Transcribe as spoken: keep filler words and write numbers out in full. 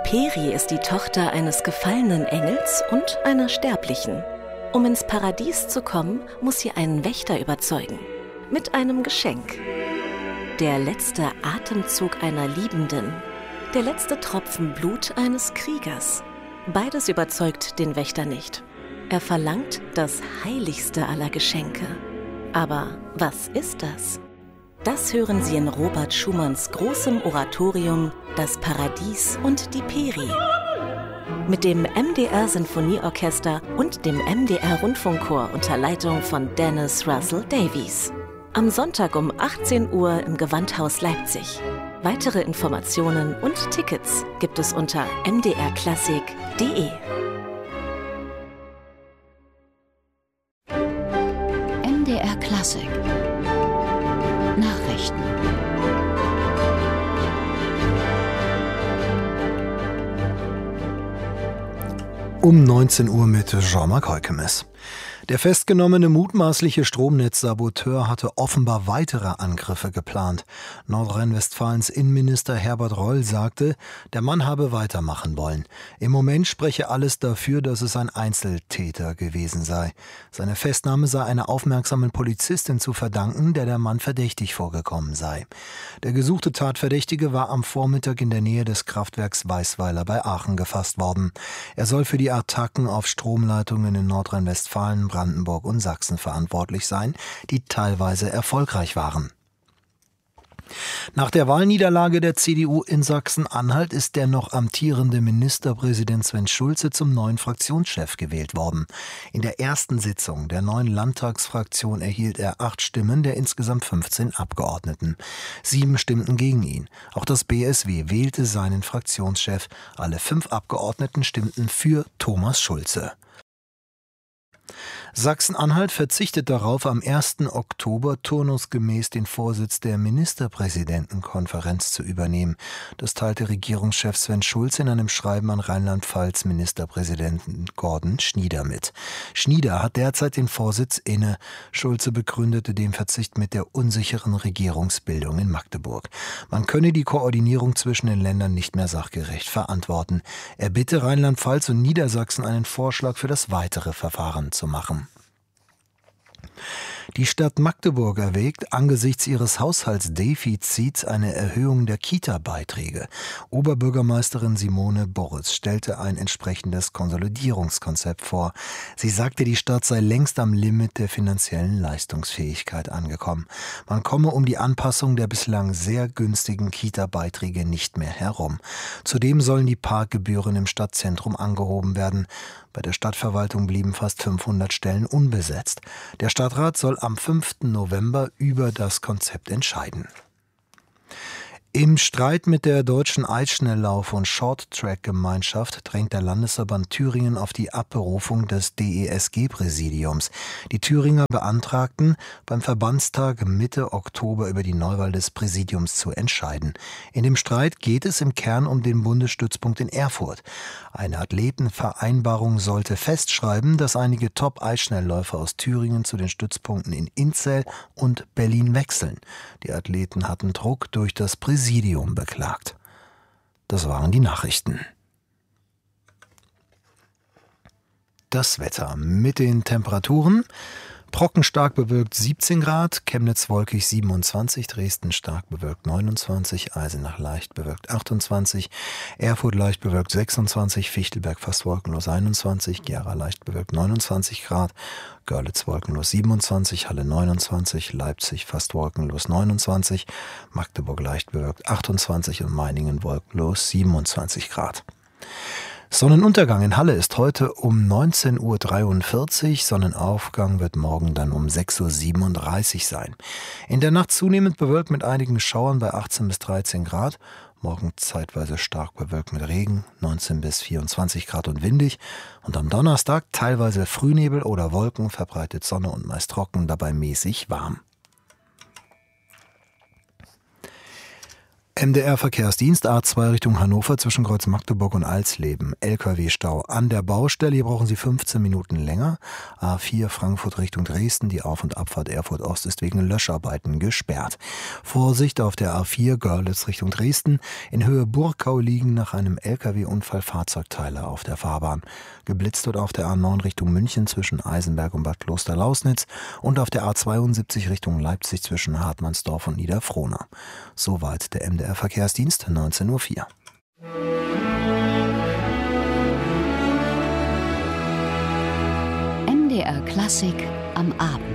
Peri ist die Tochter eines gefallenen Engels und einer Sterblichen. Um ins Paradies zu kommen, muss sie einen Wächter überzeugen. Mit einem Geschenk. Der letzte Atemzug einer Liebenden. Der letzte Tropfen Blut eines Kriegers. Beides überzeugt den Wächter nicht. Er verlangt das heiligste aller Geschenke. Aber was ist das? Das hören Sie in Robert Schumanns großem Oratorium »Das Paradies und die Peri«. Mit dem M D R-Sinfonieorchester und dem M D R-Rundfunkchor unter Leitung von Dennis Russell Davies. Am Sonntag um achtzehn Uhr im Gewandhaus Leipzig. Weitere Informationen und Tickets gibt es unter m d r klassik punkt d e. M D R Klassik Nachrichten. Um neunzehn Uhr mit Jean-Marc Heukemes. Der festgenommene mutmaßliche Stromnetzsaboteur hatte offenbar weitere Angriffe geplant. Nordrhein-Westfalens Innenminister Herbert Reul sagte, der Mann habe weitermachen wollen. Im Moment spreche alles dafür, dass es ein Einzeltäter gewesen sei. Seine Festnahme sei einer aufmerksamen Polizistin zu verdanken, der der Mann verdächtig vorgekommen sei. Der gesuchte Tatverdächtige war am Vormittag in der Nähe des Kraftwerks Weißweiler bei Aachen gefasst worden. Er soll für die Attacken auf Stromleitungen in Nordrhein-Westfalen, Brandenburg und Sachsen verantwortlich sein, die teilweise erfolgreich waren. Nach der Wahlniederlage der C D U in Sachsen-Anhalt ist der noch amtierende Ministerpräsident Sven Schulze zum neuen Fraktionschef gewählt worden. In der ersten Sitzung der neuen Landtagsfraktion erhielt er acht Stimmen der insgesamt fünfzehn Abgeordneten. Sieben stimmten gegen ihn. Auch das B S W wählte seinen Fraktionschef. Alle fünf Abgeordneten stimmten für Thomas Schulze. Sachsen-Anhalt verzichtet darauf, am ersten Oktober turnusgemäß den Vorsitz der Ministerpräsidentenkonferenz zu übernehmen. Das teilte Regierungschef Sven Schulze in einem Schreiben an Rheinland-Pfalz Ministerpräsidenten Gordon Schnieder mit. Schnieder hat derzeit den Vorsitz inne. Schulze begründete den Verzicht mit der unsicheren Regierungsbildung in Magdeburg. Man könne die Koordinierung zwischen den Ländern nicht mehr sachgerecht verantworten. Er bitte Rheinland-Pfalz und Niedersachsen, einen Vorschlag für das weitere Verfahren zu machen. Die Stadt Magdeburg erwägt angesichts ihres Haushaltsdefizits eine Erhöhung der Kita-Beiträge. Oberbürgermeisterin Simone Boris stellte ein entsprechendes Konsolidierungskonzept vor. Sie sagte, die Stadt sei längst am Limit der finanziellen Leistungsfähigkeit angekommen. Man komme um die Anpassung der bislang sehr günstigen Kita-Beiträge nicht mehr herum. Zudem sollen die Parkgebühren im Stadtzentrum angehoben werden. Bei der Stadtverwaltung blieben fast fünfhundert Stellen unbesetzt. Der Stadtrat soll am fünften November über das Konzept entscheiden. Im Streit mit der Deutschen Eisschnelllauf- und Shorttrack-Gemeinschaft drängt der Landesverband Thüringen auf die Abberufung des D E S G-Präsidiums. Die Thüringer beantragten, beim Verbandstag Mitte Oktober über die Neuwahl des Präsidiums zu entscheiden. In dem Streit geht es im Kern um den Bundesstützpunkt in Erfurt. Eine Athletenvereinbarung sollte festschreiben, dass einige Top-Eisschnellläufer aus Thüringen zu den Stützpunkten in Inzell und Berlin wechseln. Die Athleten hatten Druck durch das Präsidium Präsidium beklagt. Das waren die Nachrichten. Das Wetter mit den Temperaturen. Brocken stark bewölkt siebzehn Grad, Chemnitz wolkig siebenundzwanzig, Dresden stark bewölkt neunundzwanzig, Eisenach leicht bewölkt achtundzwanzig, Erfurt leicht bewölkt sechsundzwanzig, Fichtelberg fast wolkenlos einundzwanzig, Gera leicht bewölkt neunundzwanzig Grad, Görlitz wolkenlos siebenundzwanzig, Halle neunundzwanzig, Leipzig fast wolkenlos neunundzwanzig, Magdeburg leicht bewölkt achtundzwanzig und Meiningen wolkenlos siebenundzwanzig Grad. Sonnenuntergang in Halle ist heute um neunzehn Uhr dreiundvierzig, Sonnenaufgang wird morgen dann um sechs Uhr siebenunddreißig sein. In der Nacht zunehmend bewölkt mit einigen Schauern bei achtzehn bis dreizehn Grad, morgen zeitweise stark bewölkt mit Regen, neunzehn bis vierundzwanzig Grad und windig und am Donnerstag teilweise Frühnebel oder Wolken, verbreitet Sonne und meist trocken, dabei mäßig warm. M D R-Verkehrsdienst A zwei Richtung Hannover zwischen Kreuz Magdeburg und Alsleben. L K W-Stau an der Baustelle. Hier brauchen Sie fünfzehn Minuten länger. A vier Frankfurt Richtung Dresden. Die Auf- und Abfahrt Erfurt Ost ist wegen Löscharbeiten gesperrt. Vorsicht auf der A vier Görlitz Richtung Dresden. In Höhe Burgau liegen nach einem L K W-Unfall Fahrzeugteile auf der Fahrbahn. Geblitzt wird auf der A neun Richtung München zwischen Eisenberg und Bad Kloster-Lausnitz und auf der A zweiundsiebzig Richtung Leipzig zwischen Hartmannsdorf und Niederfrohna. Soweit der M D R-Verkehrsdienst, neunzehn Uhr vier. M D R Klassik am Abend.